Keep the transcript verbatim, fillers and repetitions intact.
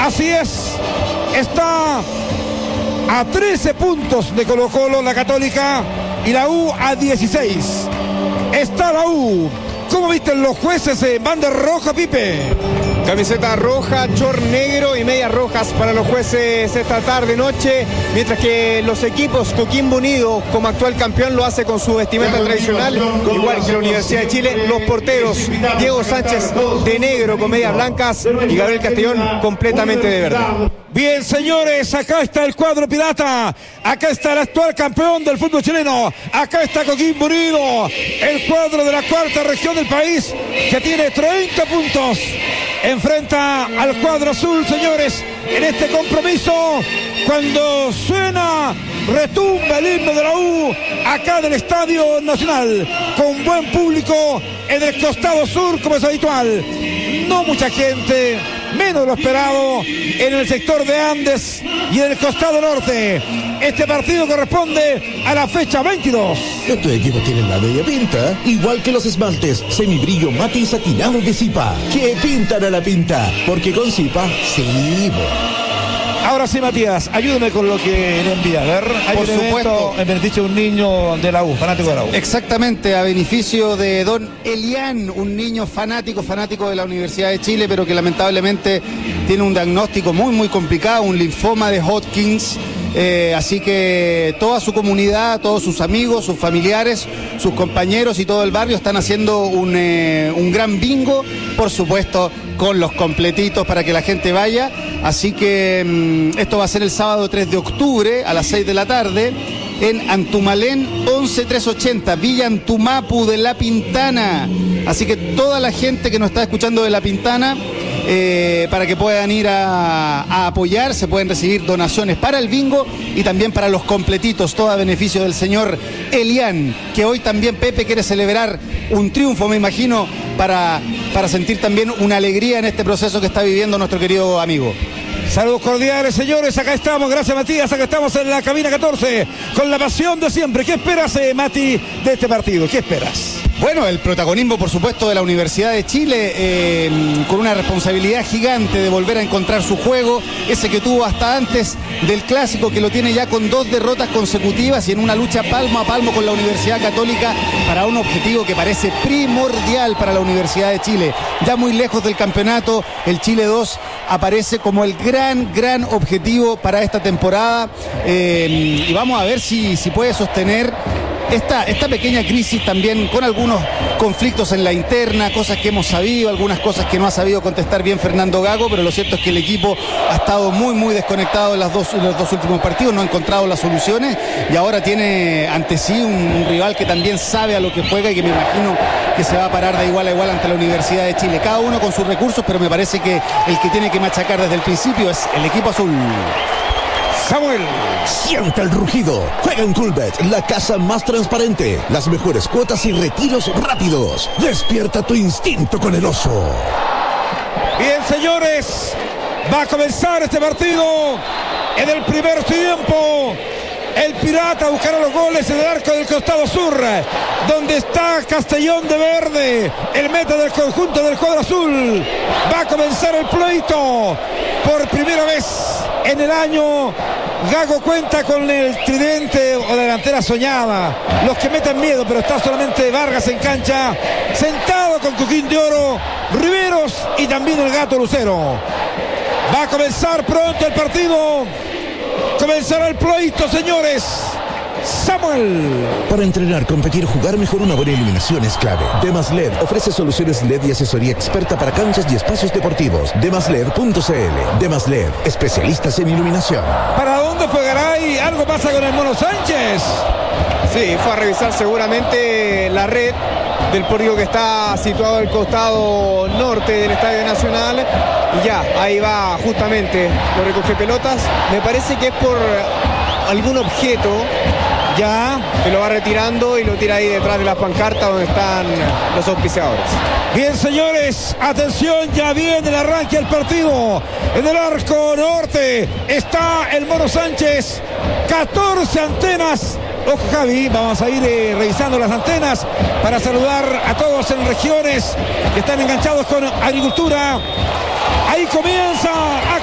Así es, está a trece puntos de Colo Colo la Católica y la U a dieciséis. Está la U. ¿Cómo visten los jueces? Eh, banda roja, Pipe. Camiseta roja, short negro y medias rojas para los jueces esta tarde noche, mientras que los equipos, Coquimbo Unido como actual campeón lo hace con su vestimenta tradicional, igual que la Universidad de Chile. Los porteros, Diego Sánchez de negro con medias blancas y Gabriel Castellón completamente de verde. Bien, señores, acá está el cuadro pirata, acá está el actual campeón del fútbol chileno, acá está Coquimbo Unido, el cuadro de la cuarta región del país que tiene treinta puntos. Enfrenta al cuadro azul, señores, en este compromiso, cuando suena, retumba el himno de la U, acá del Estadio Nacional, con buen público en el costado sur, como es habitual. No mucha gente, menos de lo esperado en el sector de Andes y en el costado norte. Este partido corresponde a la fecha veintidós. Estos equipos tienen la media pinta, igual que los esmaltes semibrillo mate y satinado de Zipa, que pintan a la pinta, porque con Zipa, sí. Ahora sí, Matías, ayúdame con lo que le envía. A ver, hay Por un supuesto. evento en beneficio de un niño de la U, fanático de la U. Exactamente, a beneficio de don Elian, un niño fanático, fanático de la Universidad de Chile, pero que lamentablemente tiene un diagnóstico muy, muy complicado, un linfoma de Hodgkins. Eh, así que toda su comunidad, todos sus amigos, sus familiares, sus compañeros y todo el barrio están haciendo un, eh, un gran bingo, por supuesto, con los completitos para que la gente vaya. Así que mmm, esto va a ser el sábado tres de octubre a las seis de la tarde en Antumalén once trescientos ochenta, Villa Antumapu de La Pintana. Así que toda la gente que nos está escuchando de La Pintana, Eh, para que puedan ir a, a apoyar, se pueden recibir donaciones para el bingo y también para los completitos, todo a beneficio del señor Elian, que hoy también Pepe quiere celebrar un triunfo, me imagino, para, para sentir también una alegría en este proceso que está viviendo nuestro querido amigo. Saludos cordiales, señores, acá estamos, gracias Matías, acá estamos en la cabina catorce, con la pasión de siempre. ¿Qué esperas, eh, Mati, de este partido? ¿Qué esperas? Bueno, el protagonismo, por supuesto, de la Universidad de Chile, eh, con una responsabilidad gigante de volver a encontrar su juego, ese que tuvo hasta antes del Clásico, que lo tiene ya con dos derrotas consecutivas y en una lucha palmo a palmo con la Universidad Católica para un objetivo que parece primordial para la Universidad de Chile. Ya muy lejos del campeonato, el Chile dos aparece como el gran, gran objetivo para esta temporada, eh, y vamos a ver si, si puede sostener Esta, esta pequeña crisis también, con algunos conflictos en la interna, cosas que hemos sabido, algunas cosas que no ha sabido contestar bien Fernando Gago, pero lo cierto es que el equipo ha estado muy, muy desconectado en, las dos, en los dos últimos partidos, no ha encontrado las soluciones y ahora tiene ante sí un, un rival que también sabe a lo que juega y que me imagino que se va a parar de igual a igual ante la Universidad de Chile. Cada uno con sus recursos, pero me parece que el que tiene que machacar desde el principio es el equipo azul. Samuel. Siente el rugido. Juega en Coolbet, la casa más transparente. Las mejores cuotas y retiros rápidos. Despierta tu instinto con el oso. Bien, señores, va a comenzar este partido en el primer tiempo. El Pirata buscará los goles en el arco del costado sur, donde está Castellón de verde, el meta del conjunto del cuadro azul. Va a comenzar el pleito por primera vez en el año. Gago cuenta con el tridente o delantera soñada, los que meten miedo, pero está solamente Vargas en cancha, sentado con Coquín de Oro, Riveros y también el Gato Lucero. Va a comenzar pronto el partido. Comenzará el pleito, señores. Samuel. Para entrenar, competir, jugar mejor, una buena iluminación es clave. Demas L E D ofrece soluciones L E D y asesoría experta para canchas y espacios deportivos. demas led punto c l. Demas L E D, especialistas en iluminación. ¿Para dónde fue Garay? ¿Algo pasa con el Mono Sánchez? Sí, fue a revisar seguramente la red del partido que está situado al costado norte del Estadio Nacional y ya, ahí va justamente, lo recoge pelotas. Me parece que es por algún objeto ya que lo va retirando y lo tira ahí detrás de las pancartas donde están los auspiciadores. Bien, señores, atención, ya viene el arranque del partido. En el arco norte está el Mono Sánchez, catorce antenas. Ojo, Javi, vamos a ir eh, revisando las antenas para saludar a todos en regiones que están enganchados con agricultura. Ahí comienza a